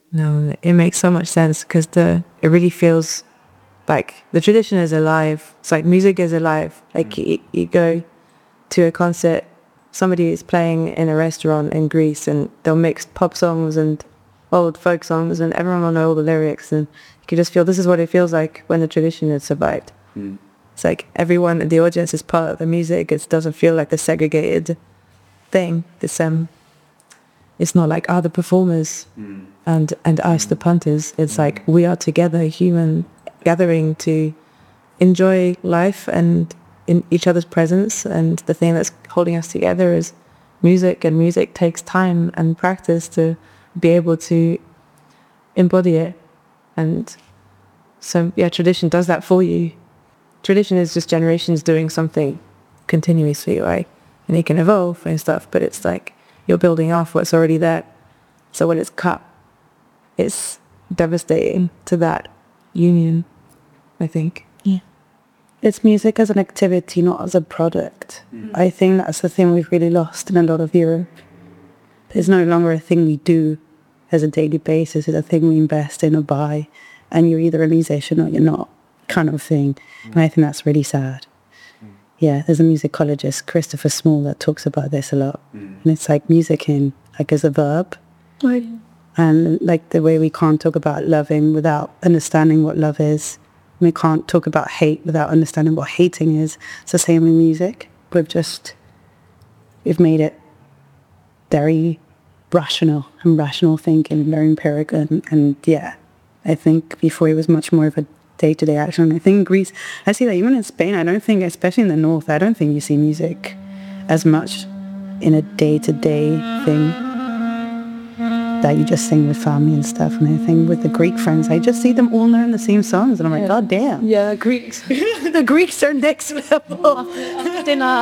No, it makes so much sense because it really feels like the tradition is alive. It's like music is alive. Like you go to a concert, somebody is playing in a restaurant in Greece and they'll mix pop songs and old folk songs and everyone will know all the lyrics, and you can just feel this is what it feels like when the tradition has survived. It's like everyone in the audience is part of the music. It doesn't feel like a segregated thing. It's not like the performers and us the punters. It's like we are together, human gathering to enjoy life and in each other's presence, and the thing that's holding us together is music, and music takes time and practice to be able to embody it. And so tradition does that for you. Tradition is just generations doing something continuously, right? And it can evolve and stuff, but it's like you're building off what's already there. So when it's cut, it's devastating to that union, I think. Yeah. It's music as an activity, not as a product. I think that's the thing we've really lost in a lot of Europe. It's no longer a thing we do as a daily basis. It's a thing we invest in or buy, and you're either a musician or you're not, kind of thing. And I think that's really sad. Yeah, there's a musicologist, Christopher Small, that talks about this a lot. And it's like music as a verb. Right. And like the way we can't talk about loving without understanding what love is. We can't talk about hate without understanding what hating is. It's the same with music. We've made it very rational thinking, very empirical. And yeah, I think before it was much more of a day-to-day action. I think in Greece, I see that even in Spain, I don't think, especially in the north, I don't think you see music as much in a day-to-day thing that you just sing with family and stuff. And I think with the Greek friends, I just see them all knowing the same songs, and I'm like, God damn. Yeah, Greeks. The Greeks are next level. Dinner.